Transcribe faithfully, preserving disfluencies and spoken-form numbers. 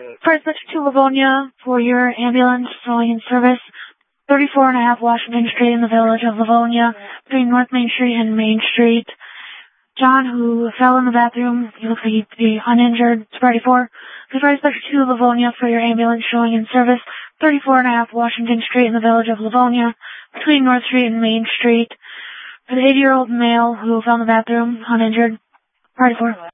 First Dispatch to Livonia for your ambulance rolling in service. thirty-four and a half Washington Street in the village of Livonia, between North Main Street and Main Street. John, who fell in the bathroom, he looks like he'd be uninjured. Sparty four. First Dispatch to Livonia for your ambulance showing in service. thirty-four and a half Washington Street in the village of Livonia, between North Street and Main Street. An eighty-year-old male who fell in the bathroom, uninjured. Party four.